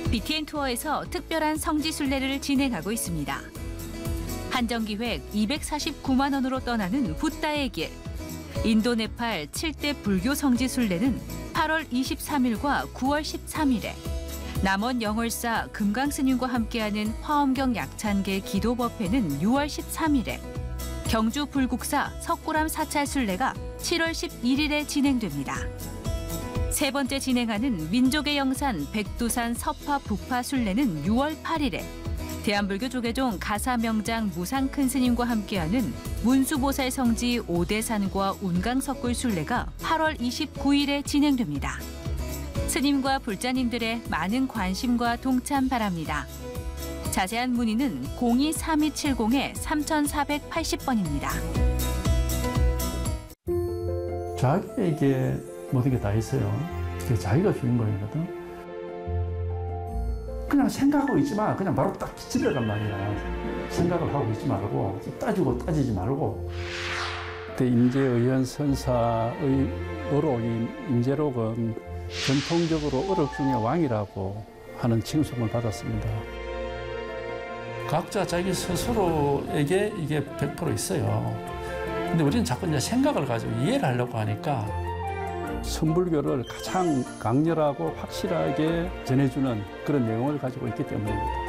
BTN 투어에서 특별한 성지순례를 진행하고 있습니다. 한정기획 249만 원으로 떠나는 붓다의 길. 인도 네팔 7대 불교 성지순례는 8월 23일과 9월 13일에 남원 영월사 금강스님과 함께하는 화엄경 약찬계 기도법회는 6월 13일에 경주 불국사 석굴암 사찰순례가 7월 11일에 진행됩니다. 세 번째 진행하는 민족의 영산 백두산 서파 북파 순례는 6월 8일에 대한불교 조계종 가사명장 무상큰스님과 함께하는 문수보살 성지 오대산과 운강석굴 순례가 8월 29일에 진행됩니다. 스님과 불자님들의 많은 관심과 동참 바랍니다. 자세한 문의는 02-3270-3480번입니다. 자기에게 모든 게 다 있어요. 자기가 주인공이거든. 그냥 생각하고 있지 마. 그냥 바로 딱 집에간 말이야. 생각을 하고 있지 말고 따지고 따지지 말고. 그때 임재의원 선사의 어록인 임재록은 전통적으로 어록 중에 왕이라고 하는 칭송을 받았습니다. 각자 자기 스스로에게 이게 100% 있어요. 근데 우리는 자꾸 이제 생각을 가지고 이해를 하려고 하니까 선불교를 가장 강렬하고 확실하게 전해주는 그런 내용을 가지고 있기 때문입니다.